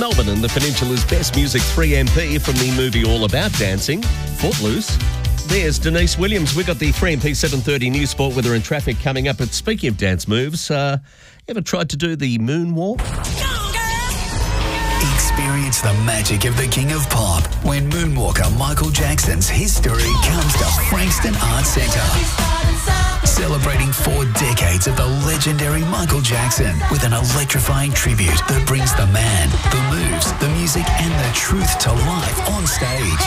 Melbourne and the Peninsula's best music 3MP from the movie All About Dancing, Footloose. There's Denise Williams. We've got the 3MP 7:30 News Sport weather and traffic coming up. But speaking of dance moves, ever tried to do the moonwalk? Experience the magic of the King of Pop when moonwalker Michael Jackson's history comes to Frankston Arts Centre. Celebrating 4 decades of the legendary Michael Jackson with an electrifying tribute that brings the man, the moves, the music and the truth to life on stage.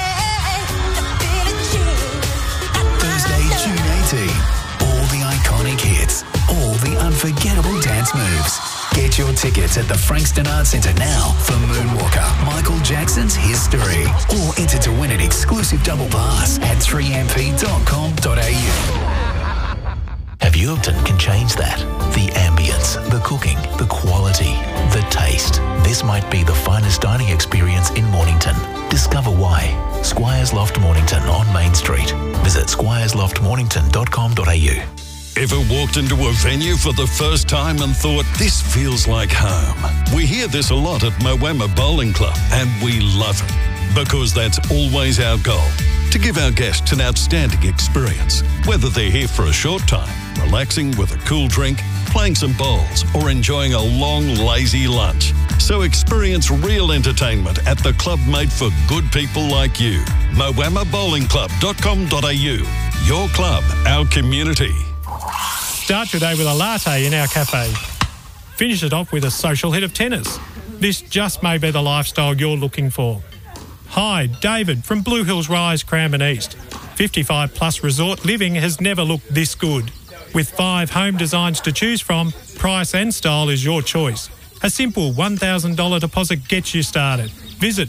Thursday, June 18. All the iconic hits, all the unforgettable dance moves. Get your tickets at the Frankston Arts Centre now for Moonwalker, Michael Jackson's history. Or enter to win an exclusive double pass at 3mp.com.au. Have Yorkton can change that. The ambience, the cooking, the quality, the taste. This might be the finest dining experience in Mornington. Discover why. Squires Loft Mornington on Main Street. Visit squiresloftmornington.com.au. Ever walked into a venue for the first time and thought, this feels like home? We hear this a lot at Moama Bowling Club, and we love it because that's always our goal, to give our guests an outstanding experience, whether they're here for a short time, relaxing with a cool drink, playing some bowls, or enjoying a long, lazy lunch. So experience real entertainment at the club made for good people like you. moamabowlingclub.com.au. Your club, our community. Start your day with a latte in our cafe. Finish it off with a social hit of tennis. This just may be the lifestyle you're looking for. Hi, David from Blue Hills Rise, Cranbourne East. 55 plus resort living has never looked this good. With 5 home designs to choose from, price and style is your choice. A simple $1,000 deposit gets you started. Visit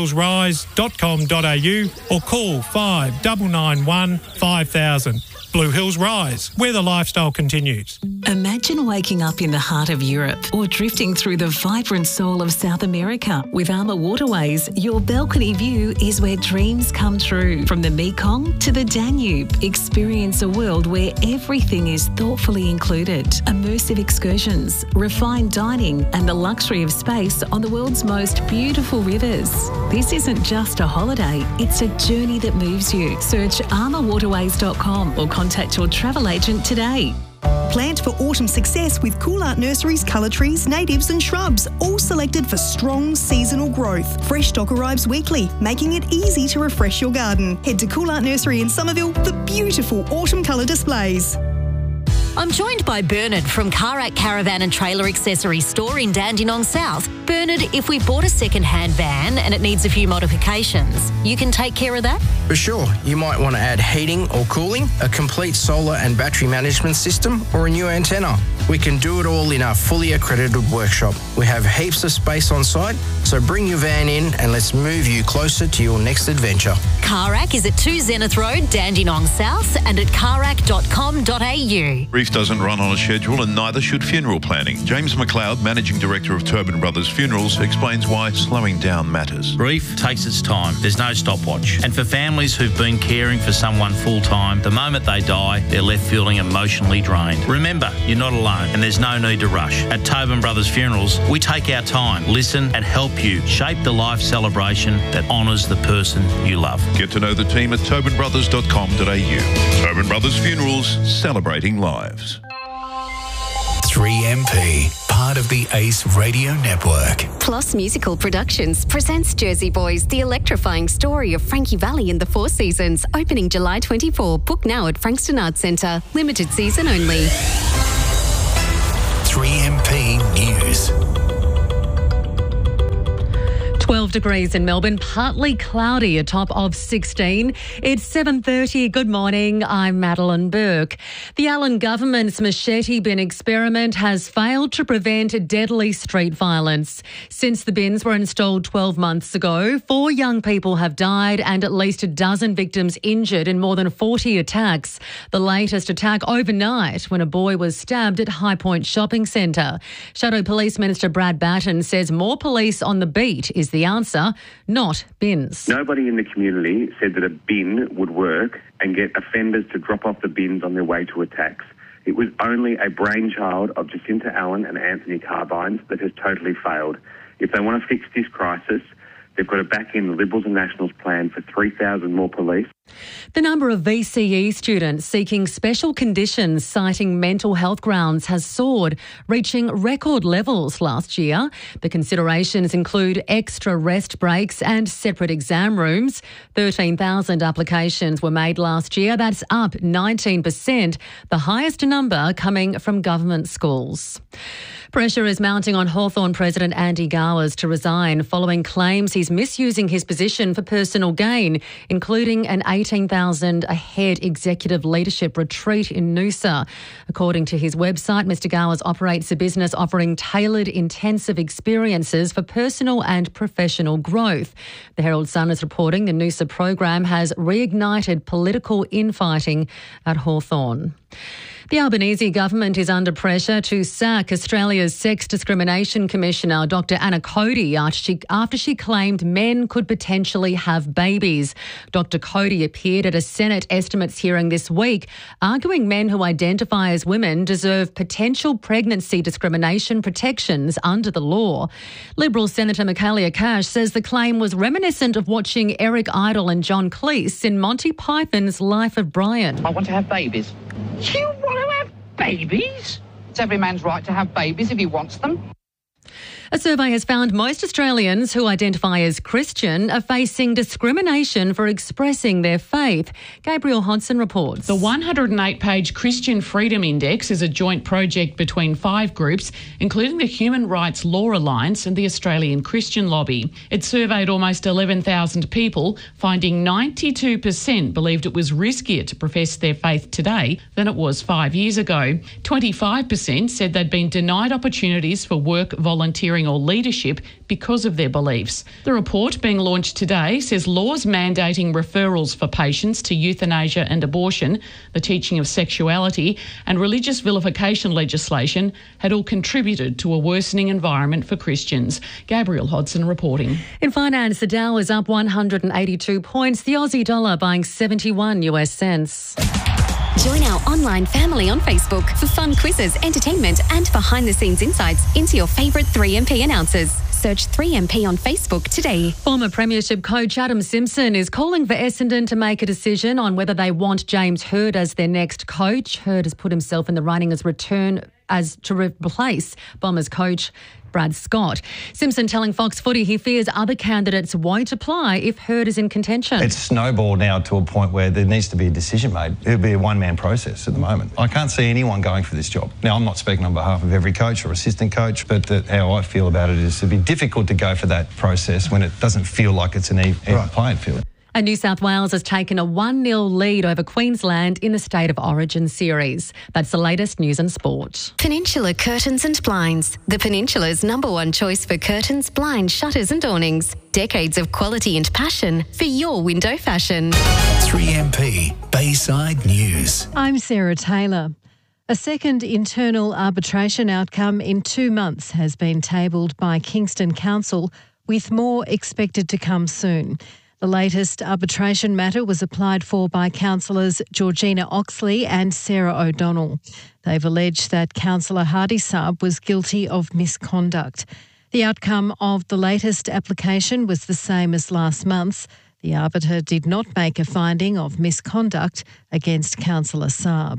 bluehillsrise.com.au or call 5991 5000. Blue Hills Rise, where the lifestyle continues. Imagine waking up in the heart of Europe or drifting through the vibrant soul of South America. With Armour Waterways, your balcony view is where dreams come true. From the Mekong to the Danube, experience a world where everything is thoughtfully included. Immersive excursions, refined dining and the luxury of space on the world's most beautiful rivers. This isn't just a holiday, it's a journey that moves you. Search armourwaterways.com or contact your travel agent today. Plant for autumn success with Cool Art Nursery's colour trees, natives and shrubs, all selected for strong seasonal growth. Fresh stock arrives weekly, making it easy to refresh your garden. Head to Cool Art Nursery in Somerville for beautiful autumn colour displays. I'm joined by Bernard from Karak Caravan and Trailer Accessories store in Dandenong South. Bernard, if we bought a second-hand van and it needs a few modifications, you can take care of that? For sure. You might want to add heating or cooling, a complete solar and battery management system, or a new antenna. We can do it all in our fully accredited workshop. We have heaps of space on site, so bring your van in and let's move you closer to your next adventure. Karak is at 2 Zenith Road, Dandenong South, and at karak.com.au. Grief doesn't run on a schedule and neither should funeral planning. James McLeod, Managing Director of Turbin Brothers Funerals, explains why slowing down matters. Grief takes its time. There's no stopwatch. And for families who've been caring for someone full-time, the moment they die, they're left feeling emotionally drained. Remember, you're not alone and there's no need to rush. At Tobin Brothers Funerals, we take our time, listen and help you shape the life celebration that honours the person you love. Get to know the team at tobinbrothers.com.au. Tobin Brothers Funerals, celebrating lives. 3MP, part of the Ace Radio Network. Plus Musical Productions presents Jersey Boys, the electrifying story of Frankie Valli and the Four Seasons, opening July 24. Book now at Frankston Arts Centre. Limited season only. 3MP News. 12 degrees in Melbourne, partly cloudy, a top of 16. It's 7:30. Good morning. I'm Madeline Burke. The Allen government's machete bin experiment has failed to prevent deadly street violence. Since the bins were installed 12 months ago, 4 young people have died and at least a dozen victims injured in more than 40 attacks. The latest attack overnight when a boy was stabbed at High Point Shopping Centre. Shadow Police Minister Brad Batten says more police on the beat is the answer, not bins. Nobody in the community said that a bin would work and get offenders to drop off the bins on their way to attacks. It was only a brainchild of Jacinta Allen and Anthony Carbines that has totally failed. If they want to fix this crisis, they've got to back in the Liberals and Nationals plan for 3,000 more police. The number of VCE students seeking special conditions citing mental health grounds has soared, reaching record levels last year. The considerations include extra rest breaks and separate exam rooms. 13,000 applications were made last year. That's up 19%, the highest number coming from government schools. Pressure is mounting on Hawthorn President Andy Gowers to resign following claims he's misusing his position for personal gain, including an 18,000 a head executive leadership retreat in Noosa. According to his website, Mr Gowers operates a business offering tailored intensive experiences for personal and professional growth. The Herald Sun is reporting the Noosa program has reignited political infighting at Hawthorn. The Albanese government is under pressure to sack Australia's Sex Discrimination Commissioner, Dr Anna Cody, after she claimed men could potentially have babies. Dr Cody appeared at a Senate estimates hearing this week, arguing men who identify as women deserve potential pregnancy discrimination protections under the law. Liberal Senator Michaelia Cash says the claim was reminiscent of watching Eric Idle and John Cleese in Monty Python's Life of Brian. I want to have babies. You want to have babies? It's every man's right to have babies if he wants them. A survey has found most Australians who identify as Christian are facing discrimination for expressing their faith. Gabriel Hodson reports. The 108-page Christian Freedom Index is a joint project between 5 groups, including the Human Rights Law Alliance and the Australian Christian Lobby. It surveyed almost 11,000 people, finding 92% believed it was riskier to profess their faith today than it was 5 years ago. 25% said they'd been denied opportunities for work, volunteering or leadership because of their beliefs. The report, being launched today, says laws mandating referrals for patients to euthanasia and abortion, the teaching of sexuality and religious vilification legislation had all contributed to a worsening environment for Christians. Gabriel Hodson reporting. In finance, the Dow is up 182 points, the Aussie dollar buying 71 US cents. Join our online family on Facebook for fun quizzes, entertainment and behind-the-scenes insights into your favourite 3MP announcers. Search 3MP on Facebook today. Former Premiership coach Adam Simpson is calling for Essendon to make a decision on whether they want James Hird as their next coach. Hird has put himself in the running to replace Bombers coach Brad Scott. Simpson telling Fox Footy he fears other candidates won't apply if Hird is in contention. It's snowballed now to a point where there needs to be a decision made. It'll be a one-man process at the moment. I can't see anyone going for this job. Now, I'm not speaking on behalf of every coach or assistant coach, but how I feel about it is it'd be difficult to go for that process when it doesn't feel like it's an even playing field. And New South Wales has taken a 1-0 lead over Queensland in the State of Origin series. That's the latest news and sport. Peninsula Curtains and Blinds. The Peninsula's #1 choice for curtains, blinds, shutters and awnings. Decades of quality and passion for your window fashion. 3MP Bayside News. I'm Sarah Taylor. A second internal arbitration outcome in 2 months has been tabled by Kingston Council, with more expected to come soon. The latest arbitration matter was applied for by councillors Georgina Oxley and Sarah O'Donnell. They've alleged that Councillor Hardy Saab was guilty of misconduct. The outcome of the latest application was the same as last month's. The arbiter did not make a finding of misconduct against Councillor Saab.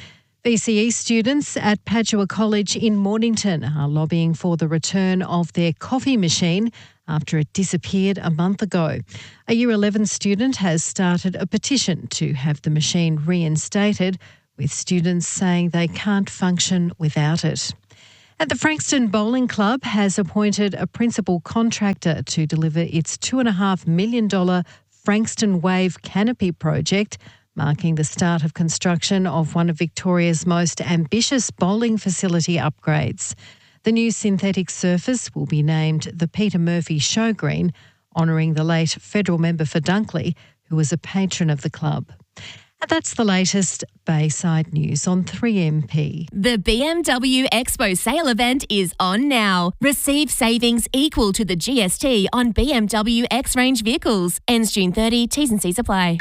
VCE students at Padua College in Mornington are lobbying for the return of their coffee machine after it disappeared a month ago. A Year 11 student has started a petition to have the machine reinstated, with students saying they can't function without it. And the Frankston Bowling Club has appointed a principal contractor to deliver its $2.5 million Frankston Wave Canopy project, marking the start of construction of one of Victoria's most ambitious bowling facility upgrades. The new synthetic surface will be named the Peter Murphy Showgreen, honouring the late federal member for Dunkley, who was a patron of the club. And that's the latest Bayside News on 3MP. The BMW Expo sale event is on now. Receive savings equal to the GST on BMW X-Range vehicles. Ends June 30, T's and C's apply.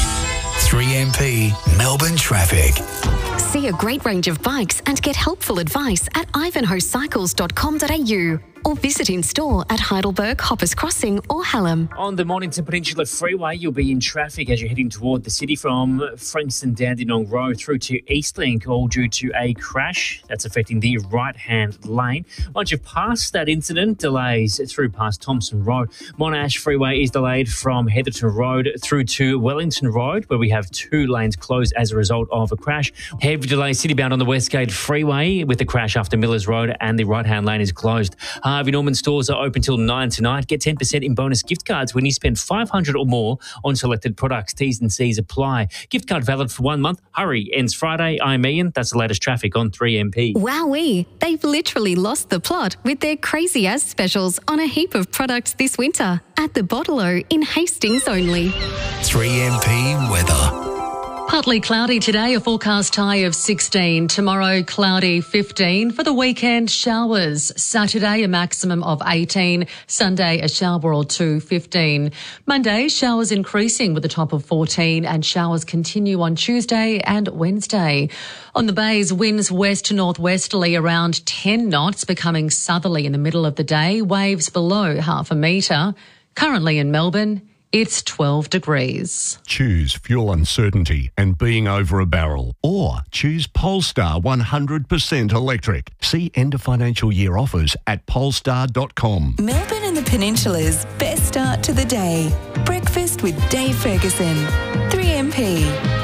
3MP Melbourne Traffic. See a great range of bikes and get helpful advice at ivanhoecycles.com.au. or visit in store at Heidelberg, Hoppers Crossing or Hallam. On the Mornington Peninsula Freeway, you'll be in traffic as you're heading toward the city from Frankston Dandenong Road through to Eastlink, all due to a crash that's affecting the right-hand lane. Once you've passed that incident, delays through past Thompson Road. Monash Freeway is delayed from Heatherton Road through to Wellington Road, where we have 2 lanes closed as a result of a crash. Heavy delay citybound on the Westgate Freeway with the crash after Millers Road, and the right-hand lane is closed. Harvey Norman stores are open till 9 tonight. Get 10% in bonus gift cards when you spend $500 or more on selected products. T's and C's apply. Gift card valid for 1 month. Hurry, ends Friday. I'm Ian. That's the latest traffic on 3MP. Wowee! They've literally lost the plot with their crazy as specials on a heap of products this winter at the Bottle-O in Hastings only. 3MP weather. Partly cloudy today, a forecast high of 16. Tomorrow, cloudy 15. For the weekend, showers. Saturday, a maximum of 18. Sunday, a shower or 2, 15. Monday, showers increasing with a top of 14, and showers continue on Tuesday and Wednesday. On the bays, winds west to northwesterly around 10 knots, becoming southerly in the middle of the day. Waves below half a metre. Currently in Melbourne, it's 12 degrees. Choose fuel uncertainty and being over a barrel. Or choose Polestar 100% electric. See end of financial year offers at polestar.com. Melbourne and the Peninsula's best start to the day. Breakfast with Dave Ferguson. 3MP.